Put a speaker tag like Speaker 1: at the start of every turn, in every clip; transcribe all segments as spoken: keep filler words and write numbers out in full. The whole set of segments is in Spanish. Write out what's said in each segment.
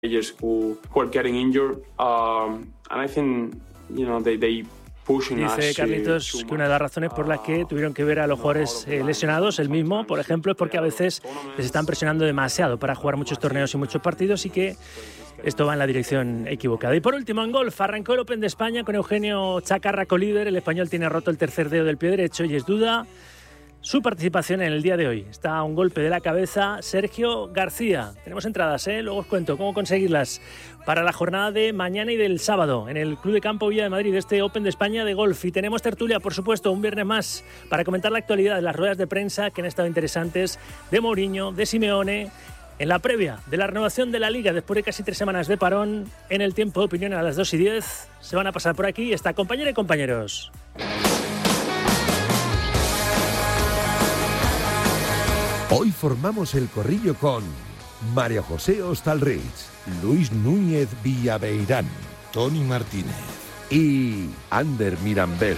Speaker 1: players who, who are getting injured, um, and I think, you know, they, they
Speaker 2: Dice Carlitos que una de las razones por las que tuvieron que ver a los jugadores eh, lesionados, el mismo, por ejemplo, es porque a veces les están presionando demasiado para jugar muchos torneos y muchos partidos, y que esto va en la dirección equivocada. Y por último, en golf, arrancó el Open de España con Eugenio Chacarra, líder. El español tiene roto el tercer dedo del pie derecho y es duda su participación en el día de hoy. Está a un golpe de la cabeza Sergio García. Tenemos entradas, ¿eh? Luego os cuento cómo conseguirlas para la jornada de mañana y del sábado en el Club de Campo Villa de Madrid, este Open de España de golf. Y tenemos tertulia, por supuesto, un viernes más para comentar la actualidad de las ruedas de prensa que han estado interesantes, de Mourinho, de Simeone, en la previa de la renovación de la Liga después de casi tres semanas de parón. En el tiempo de opinión a las dos y diez se van a pasar por aquí esta compañera y compañeros.
Speaker 3: Hoy formamos el corrillo con María José Hostalrich, Luis Núñez Villaveirán, Tony Martínez y Ander Mirambel.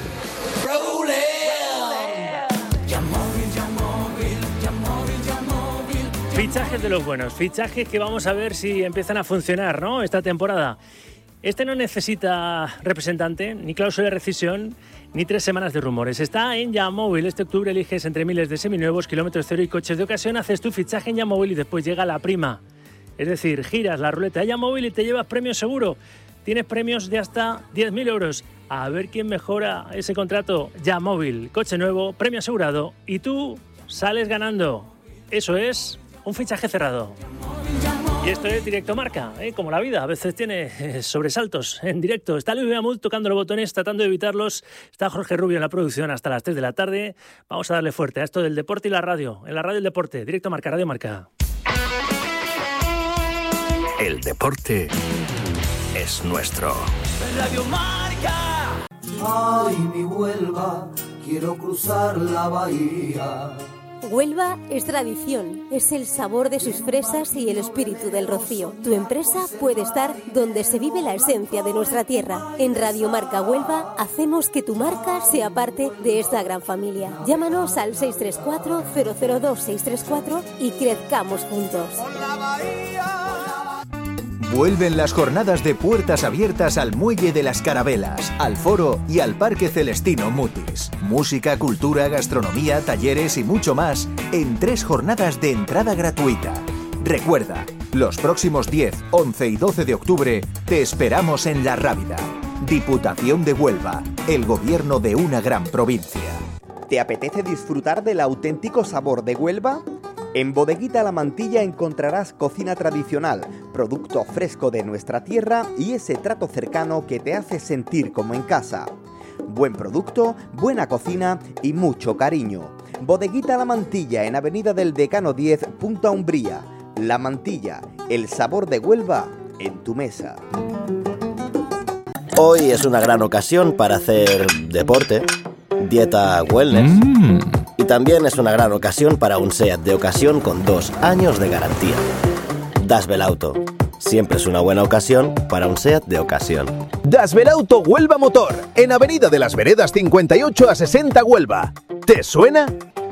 Speaker 2: Fichajes de los buenos, fichajes que vamos a ver si empiezan a funcionar, ¿no?, esta temporada. Este no necesita representante, ni cláusula de rescisión, ni tres semanas de rumores. Está en Yamóvil. Este octubre eliges entre miles de seminuevos, kilómetros cero y coches de ocasión. Haces tu fichaje en Yamóvil y después llega la prima. Es decir, giras la ruleta de Yamóvil y te llevas premio seguro. Tienes premios de hasta diez mil euros. A ver quién mejora ese contrato. Yamóvil, coche nuevo, premio asegurado y tú sales ganando. Eso es un fichaje cerrado. Y esto es Directo Marca, ¿eh? Como la vida, a veces tiene eh, sobresaltos en directo. Está Luis Beamud tocando los botones, tratando de evitarlos. Está Jorge Rubio en la producción hasta las tres de la tarde. Vamos a darle fuerte a esto del deporte y la radio. En la radio el deporte, Directo Marca, Radio Marca.
Speaker 4: El deporte es nuestro.
Speaker 5: Radio Marca. Ay, mi Huelva, quiero cruzar la bahía.
Speaker 6: Huelva es tradición, es el sabor de sus fresas y el espíritu del rocío. Tu empresa puede estar donde se vive la esencia de nuestra tierra. En Radio Marca Huelva hacemos que tu marca sea parte de esta gran familia. Llámanos al seis tres cuatro, cero cero dos, seis tres cuatro y crezcamos juntos.
Speaker 7: Vuelven las jornadas de puertas abiertas al Muelle de las Carabelas, al Foro y al Parque Celestino Mutis. Música, cultura, gastronomía, talleres y mucho más en tres jornadas de entrada gratuita. Recuerda, los próximos diez, once y doce de octubre te esperamos en La Rábida. Diputación de Huelva, el gobierno de una gran provincia.
Speaker 8: ¿Te apetece disfrutar del auténtico sabor de Huelva? En Bodeguita La Mantilla encontrarás cocina tradicional, producto fresco de nuestra tierra y ese trato cercano que te hace sentir como en casa. Buen producto, buena cocina y mucho cariño. Bodeguita La Mantilla en Avenida del Decano diez, Punta Umbría. La Mantilla, el sabor de Huelva en tu mesa.
Speaker 9: Hoy es una gran ocasión para hacer deporte, dieta wellness. Mm. Y también es una gran ocasión para un SEAT de ocasión con dos años de garantía. Dasbelauto. Siempre es una buena ocasión para un SEAT de ocasión.
Speaker 10: Dasbelauto Huelva Motor, en Avenida de las Veredas cincuenta y ocho a sesenta Huelva. ¿Te suena?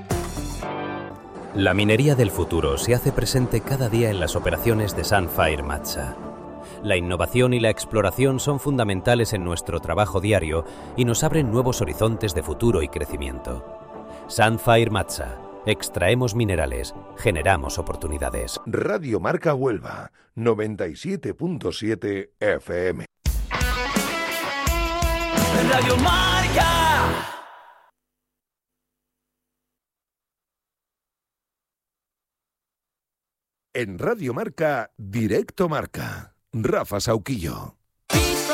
Speaker 11: La minería del futuro se hace presente cada día en las operaciones de Sunfire Matsa. La innovación y la exploración son fundamentales en nuestro trabajo diario y nos abren nuevos horizontes de futuro y crecimiento. Sunfire Matsa. Extraemos minerales, generamos oportunidades.
Speaker 3: Radio Marca Huelva, noventa y siete punto siete F M.
Speaker 5: Radio Marca.
Speaker 3: En Radio Marca, Directo Marca. Rafa Sauquillo.